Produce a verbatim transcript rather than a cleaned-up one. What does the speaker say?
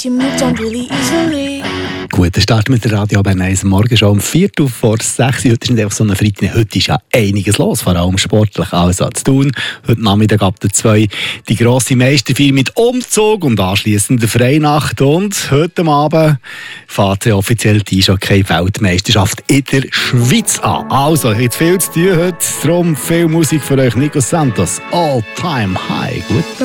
guess you moved on really easily. Gut, dann starten wir mit der Radio Bern eins morgen schon um Viertel vor sechs. Heute ist nicht einfach so ein Freitag. Heute ist ja einiges los, vor allem sportlich. Also zu tun. Heute Nachmittag ab der zwei die grosse Meisterfeier mit Umzug und anschliessend der Freinacht. Und heute Abend fährt ja offiziell die Eishockey-Weltmeisterschaft in der Schweiz an. Also, jetzt viel zu tun heute. Darum viel Musik für euch. Nico Santos, All Time High. Gut.